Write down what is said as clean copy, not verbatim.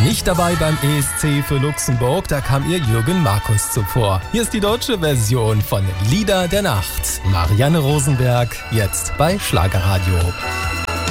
Nicht dabei beim ESC für Luxemburg, da kam ihr Jürgen Markus zuvor. Hier ist die deutsche Version von Lieder der Nacht. Marianne Rosenberg, jetzt bei Schlagerradio.